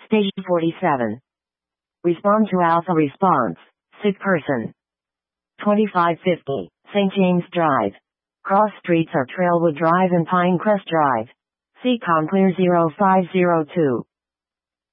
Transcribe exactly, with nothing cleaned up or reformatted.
Station forty-seven. Respond to Alpha response. Sick person. twenty-five fifty, Saint James Drive. Cross streets are Trailwood Drive and Pinecrest Drive. C COM clear zero five zero two.